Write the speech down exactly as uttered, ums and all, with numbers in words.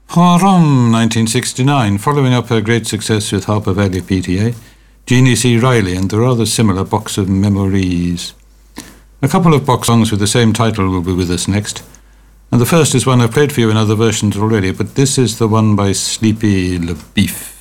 From nineteen sixty-nine, following up her great success with Harper Valley P T A, Jeannie C. Riley and the rather similar Box of Memories. A couple of box songs with the same title will be with us next. And the first is one I've played for you in other versions already, but this is the one by Sleepy LeBeef.